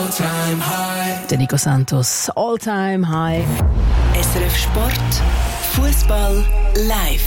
Der Nico Santos, All-Time High. SRF Sport, Fußball live.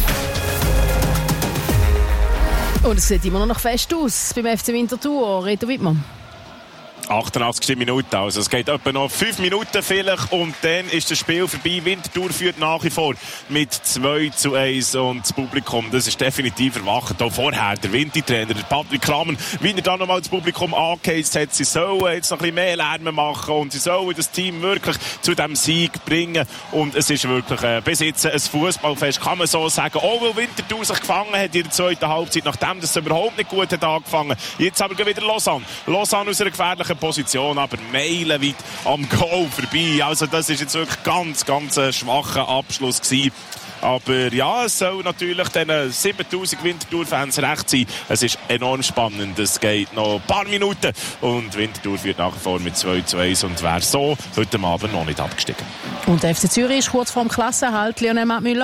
Und es sieht immer noch fest aus beim FC Winterthur. Reto Wittmann. 88. Minute, also es geht etwa noch 5 Minuten vielleicht und dann ist das Spiel vorbei. Winterthur führt nach wie vor mit 2:1 und das Publikum, das ist definitiv erwacht. Auch vorher der Wintertrainer, der Patrick Kramer, wie er dann nochmal das Publikum angeheizt hat, sie sollen jetzt noch ein bisschen mehr Lärm machen und sie sollen das Team wirklich zu diesem Sieg bringen und es ist wirklich bis jetzt ein Fußballfest, kann man so sagen. Auch weil Winterthur sich gefangen hat in der zweiten Halbzeit, nachdem das überhaupt nicht gut hat angefangen. Jetzt aber wieder Lausanne aus einer gefährlichen Position, aber meilenweit am Goal vorbei. Also das ist jetzt wirklich ganz ein schwacher Abschluss gewesen. Aber ja, es soll natürlich den 7000 Winterthur-Fans recht sein. Es ist enorm spannend. Es geht noch ein paar Minuten und Winterthur führt nach wie vor mit 2:1 und wäre so heute Abend noch nicht abgestiegen. Und der FC Zürich ist kurz vor dem Klassenerhalt. Lionel Mattmüller.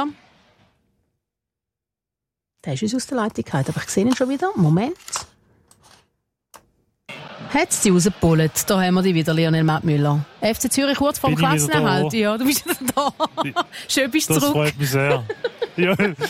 Der ist uns aus der Leitung gehalten, aber ich sehe ihn schon wieder. Moment. Hat sie rausgepullt. Da haben wir die wieder, Lionel Mattmüller. FC Zürich kurz vor dem Klassenerhalt. Ja, du bist wieder da. Schön bist du zurück. Das freut mich sehr. Ja,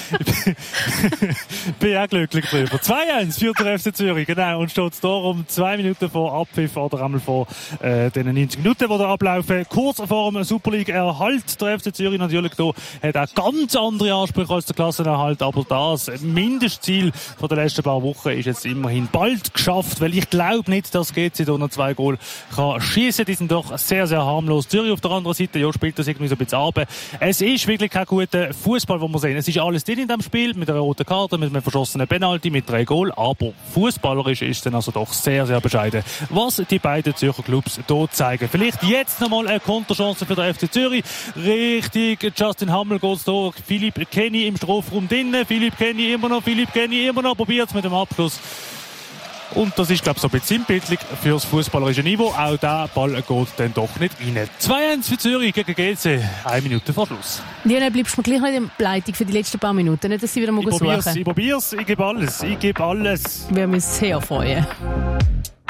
bin auch glücklich drüber. 2:1 führt der FC Zürich, genau, und steht darum 2 Minuten vor Abpfiff oder einmal vor den 90 Minuten, die da ablaufen. Kurz vor dem Super League-Erhalt. Der FC Zürich natürlich da hat auch ganz andere Ansprüche als der Klassenerhalt, aber das Mindestziel von den letzten paar Wochen ist jetzt immerhin bald geschafft, weil ich glaube nicht, dass GC da noch 2 Goal kann schießen. Die sind doch sehr harmlos. Zürich auf der anderen Seite, ja, spielt das irgendwie so ein bisschen runter. Es ist wirklich kein guter Fußball, den wir sehen. Es ist alles drin in diesem Spiel, mit einer roten Karte, mit einem verschossenen Penalty, mit 3 Goal, aber fußballerisch ist es dann also doch sehr bescheiden, was die beiden Zürcher Clubs hier zeigen. Vielleicht jetzt nochmal eine Konterchance für den FC Zürich. Richtig, Justin Hammel geht hier, Philipp Kenny im Strafraum drinnen, Philipp Kenny immer noch, probiert es mit dem Abschluss. Und das ist, glaube ich, so ein bisschen sinnbildlich für das fußballerische Niveau. Auch der Ball geht dann doch nicht rein. 2:1 für Zürich gegen GC. 1 Minute vor Schluss. Lionel, bleibst du mir gleich noch in der Leitung für die letzten paar Minuten? Nicht, dass sie wieder mal suchen. Ich probier's. Ich gebe alles. Wir müssen sehr freuen.